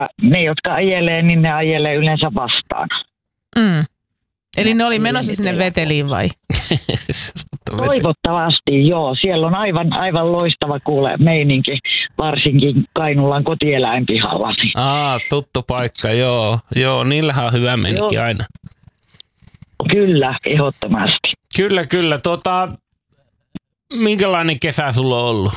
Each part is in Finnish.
ne, jotka ajelee, niin ne ajelee yleensä vastaan. Eli ne oli menossa sinne veteliin vai? Toivottavasti, joo. Siellä on aivan loistava meininki, varsinkin Kainulan kotieläinpihalla. Tuttu paikka, joo. Joo, niillähän on hyvä meininki aina. Kyllä, ehdottomasti. Kyllä. Minkälainen kesä sulla on ollut?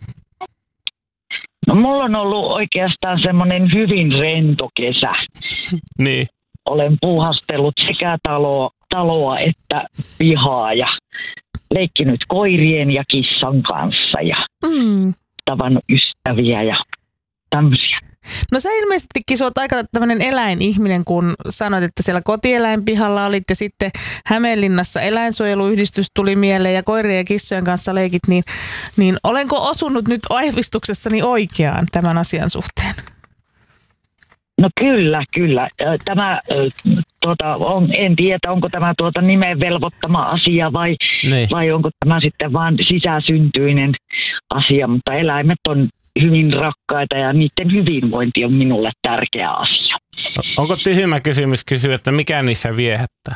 No mulla on ollut oikeastaan semmoinen hyvin rento kesä. Niin. Olen puuhastellut sekä taloa että pihaa ja leikkinyt koirien ja kissan kanssa ja tavannut ystäviä ja tämmöisiä. No sä ilmeisestikin sä oot aika tämmöinen eläinihminen, kun sanoit, että siellä kotieläinpihalla olit ja sitten Hämeenlinnassa eläinsuojeluyhdistys tuli mieleen ja koirien ja kissojen kanssa leikit, niin olenko osunut nyt aivistuksessani oikeaan tämän asian suhteen? No kyllä. Tämä, en tiedä, onko tämä nimen velvoittama asia vai onko tämä sitten vaan sisäsyntyinen asia, mutta eläimet on hyvin rakkaita ja niiden hyvinvointi on minulle tärkeä asia. Onko tyhmä kysymys kysyä, että mikä niissä viehättää?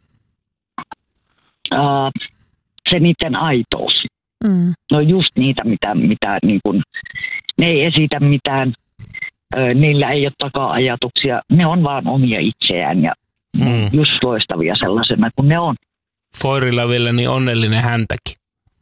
Se niiden aitous. No just niitä, mitä niin kun, ne ei esitä mitään, niillä ei ole taka-ajatuksia, ne on vaan omia itseään ja just loistavia sellaisena kuin ne on. Koirilla vielä niin onnellinen häntäkin.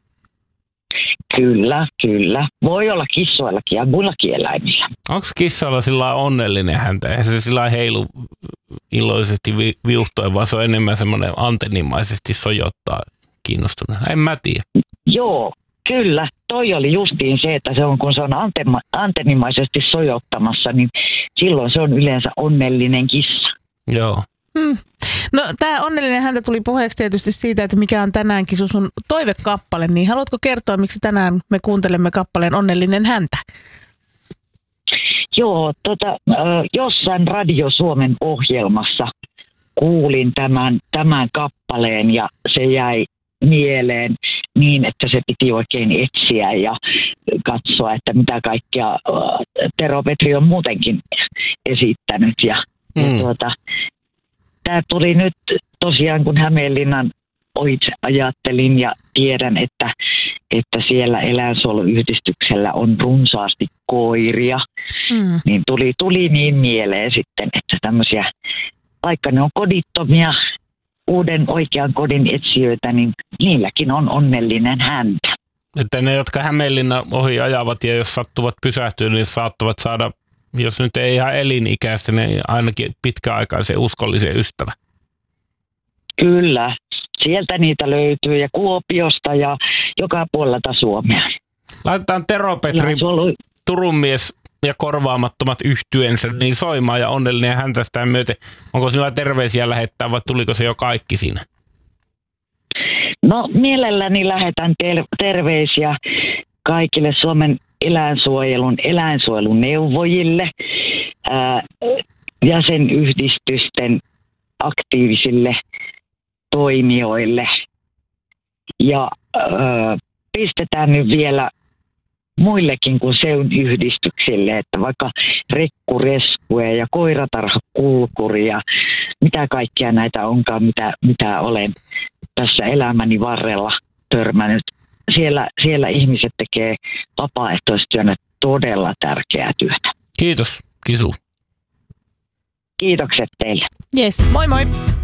Kyllä. Voi olla kissoillakin ja muillakin eläimillä. Onko kissalla sillä onnellinen häntä? Eihän se sillä heilu iloisesti viuhtoen, vaan se on enemmän semmoinen antennimaisesti sojottaa kiinnostuneena. En mä tiedä. Joo, kyllä. Toi oli justiin se, että kun se on antennimaisesti sojottamassa, niin silloin se on yleensä onnellinen kissa. Joo. No tämä onnellinen häntä tuli puheeksi tietysti siitä, että mikä on tänäänkin sun toivekappale, niin haluatko kertoa, miksi tänään me kuuntelemme kappaleen Onnellinen häntä? Joo, jossain Radio Suomen ohjelmassa kuulin tämän kappaleen ja se jäi mieleen niin, että se piti oikein etsiä ja katsoa, että mitä kaikkea Tero Petri on muutenkin esittänyt ja tämä tuli nyt tosiaan, kun Hämeenlinnan ohitse ajattelin ja tiedän, että siellä eläinsuojeluyhdistyksellä on runsaasti koiria, niin tuli niin mieleen sitten, että tämmöisiä, vaikka ne on kodittomia, uuden oikean kodin etsijöitä, niin niilläkin on onnellinen häntä. Että ne, jotka Hämeenlinnan ohi ajavat ja jos sattuvat pysähtyä, niin saattavat saada, jos nyt ei ihan elinikäistä, niin ainakin pitkäaikaisen uskollisen ystävä. Kyllä, sieltä niitä löytyy ja Kuopiosta ja joka puolelta Suomea. Laitetaan Tero Petri, Turun mies ja korvaamattomat yhtyensä niin soimaan ja onnellinen häntä sitä myöten. Onko sinulla terveisiä lähettää vai tuliko se jo kaikki siinä? No mielelläni lähetän terveisiä kaikille Suomen eläinsuojeluneuvojille, jäsenyhdistysten aktiivisille toimijoille ja pistetään nyt vielä muillekin kuin seun yhdistyksille, että vaikka rekkureskuja ja koiratarhakulkuri ja mitä kaikkia näitä onkaan, mitä olen tässä elämäni varrella törmännyt. Siellä ihmiset tekee vapaaehtoistyönä todella tärkeää työtä. Kiitos, Kisu. Kiitokset teille. Yes, moi moi.